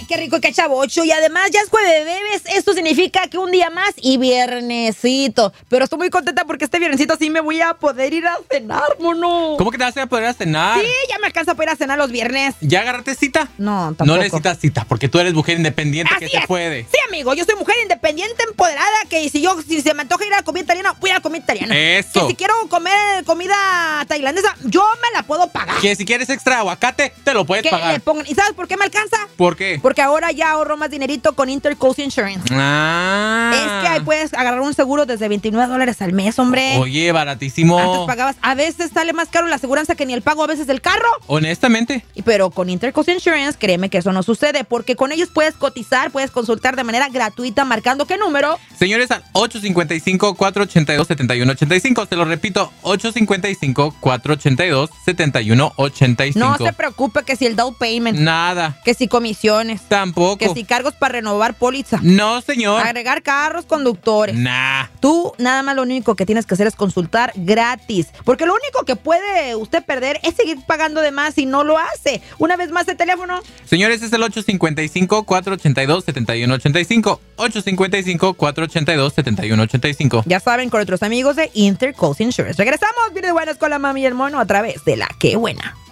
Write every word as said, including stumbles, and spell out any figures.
qué rico y qué chavocho. Y además ya es jueves, bebés. Esto significa que un día más y viernesito. Pero estoy muy contenta porque este viernesito sí me voy a poder ir a cenar, mono. ¿Cómo que te vas a poder ir a cenar? Sí, ya me alcanza para ir a cenar los viernes. ¿Ya agarraste cita? No, tampoco. No necesitas cita porque tú eres mujer independiente. Así que se es. puede. Sí, amigo, yo soy mujer independiente, empoderada, que si yo, si se me antoja ir a la comida italiana, voy a la comida italiana. Eso. Que si quiero comer comida tailandesa, yo me la puedo pagar. Que si quieres extra aguacate, te lo puedes Que pagar. le pongan. ¿Y sabes por qué me alcanza? ¿Por qué? Porque ahora ya ahorro más dinerito con Intercoast Insurance. Ah. Es que ahí puedes agarrar un seguro desde veintinueve dólares al mes, hombre. Oye, baratísimo. Antes pagabas, a veces sale más caro la aseguranza que ni el pago a veces del carro. Honestamente. Pero con Intercoast Insurance, créeme que eso no sucede, porque con ellos puedes cotizar, puedes consultar de manera gratuita marcando qué número. Señores, al ocho cinco cinco, cuatro ocho dos, siete uno ocho cinco. Se lo repito, ocho cinco cinco, cuatro ocho dos, siete uno ocho cinco. No se preocupe que si el down payment. Nada. Que si comisiones. Tampoco. Que si cargos para renovar póliza. No, señor. Agregar carros conductores. Nah. Tú nada más lo único que tienes que hacer es consultar gratis. Porque lo único que puede usted perder es seguir pagando de más si no lo hace. Una vez más el teléfono. Señores, es el ocho cinco cinco, cuatro ocho dos, siete uno ocho cinco. ocho cinco cinco, cuatro ocho dos, siete uno ocho cinco. Ya saben, con nuestros amigos de Intercoast Insurance. Regresamos, viene de buenas con la mami y el mono a través de La Qué Buena.